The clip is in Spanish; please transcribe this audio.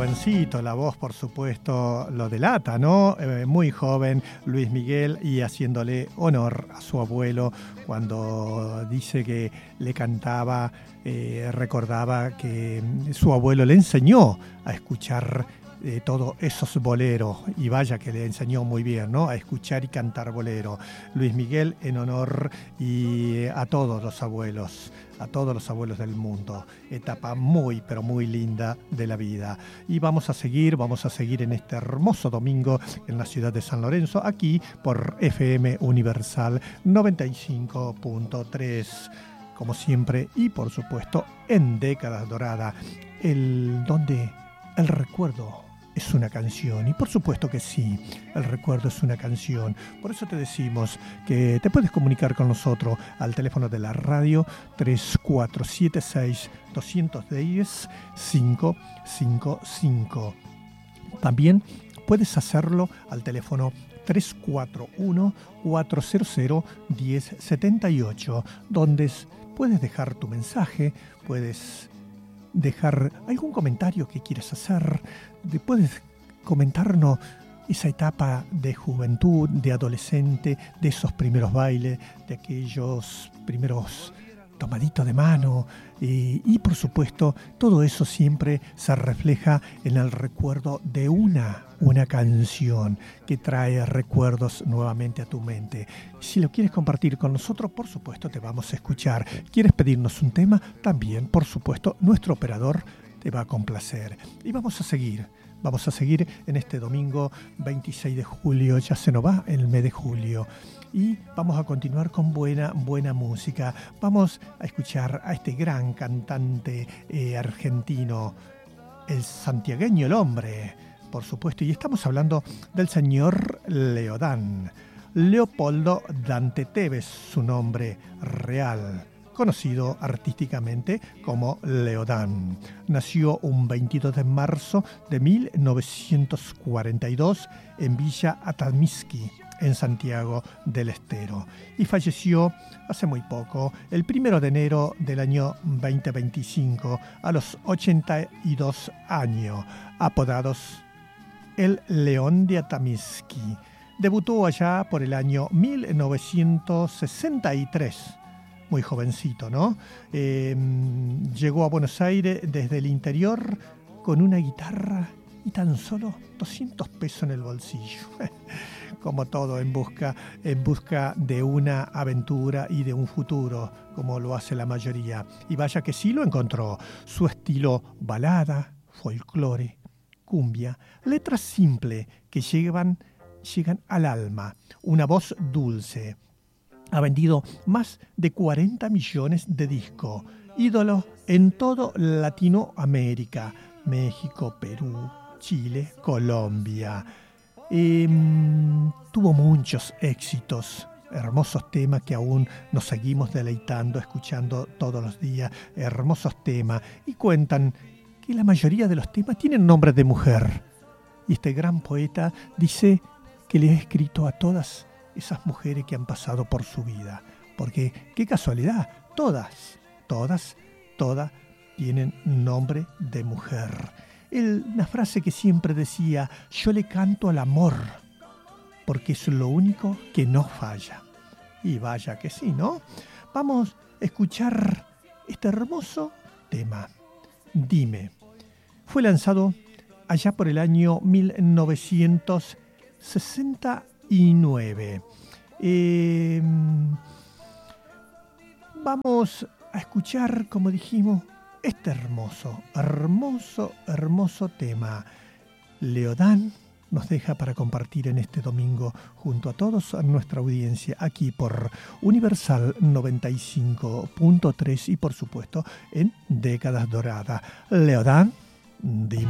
jovencito, la voz por supuesto lo delata, ¿no? Muy joven Luis Miguel, y haciéndole honor a su abuelo cuando dice que le cantaba, recordaba que su abuelo le enseñó a escuchar todos esos boleros, y vaya que le enseñó muy bien, ¿no? A escuchar y cantar bolero. Luis Miguel en honor y a todos los abuelos del mundo. Etapa muy, pero muy linda de la vida. Y vamos a seguir en este hermoso domingo en la ciudad de San Lorenzo, aquí por FM Universal 95.3. Como siempre, y por supuesto en Décadas Doradas, donde el recuerdo es una canción. Y por supuesto que sí, el recuerdo es una canción. Por eso te decimos que te puedes comunicar con nosotros al teléfono de la radio 3476-210-555. También puedes hacerlo al teléfono 341-400-1078, donde puedes dejar tu mensaje, puedes dejar algún comentario que quieras hacer, puedes comentarnos esa etapa de juventud, de adolescente, de esos primeros bailes, de aquellos primeros tomaditos de mano, y por supuesto todo eso siempre se refleja en el recuerdo de una canción que trae recuerdos nuevamente a tu mente. Si lo quieres compartir con nosotros, por supuesto te vamos a escuchar. ¿Quieres pedirnos un tema? También, por supuesto, nuestro operador te va a complacer. Y vamos a seguir en este domingo 26 de julio, ya se nos va el mes de julio. Y vamos a continuar con buena música. Vamos a escuchar a este gran cantante argentino, el santiagueño, el hombre, por supuesto. Y estamos hablando del señor Leodán. Leopoldo Dante Tevez, su nombre real, conocido artísticamente como Leodán. Nació un 22 de marzo de 1942 en Villa Atamisqui, en Santiago del Estero, y falleció hace muy poco, el 1 de enero del año 2025, a los 82 años, apodados el León de Atamisqui. Debutó allá por el año 1963, muy jovencito, ¿no? Llegó a Buenos Aires desde el interior con una guitarra y tan solo 200 pesos en el bolsillo. Como todo, en busca de una aventura y de un futuro, como lo hace la mayoría. Y vaya que sí lo encontró. Su estilo balada, folclore, cumbia, letras simples que llegan al alma, una voz dulce. Ha vendido más de 40 millones de discos, ídolo en todo Latinoamérica, México, Perú, Chile, Colombia. Tuvo muchos éxitos, hermosos temas que aún nos seguimos deleitando, escuchando todos los días, hermosos temas, y cuentan que la mayoría de los temas tienen nombre de mujer. Y este gran poeta dice que le ha escrito a todas esas mujeres que han pasado por su vida, porque qué casualidad, todas tienen nombre de mujer. Una frase que siempre decía: yo le canto al amor, porque es lo único que no falla. Y vaya que sí, ¿no? Vamos a escuchar este hermoso tema, Dime. Fue lanzado allá por el año 1969. Vamos a escuchar, como dijimos, este hermoso tema. Leodán nos deja para compartir en este domingo junto a todos a nuestra audiencia aquí por Universal 95.3 y por supuesto en Décadas Doradas. Leodán, dime.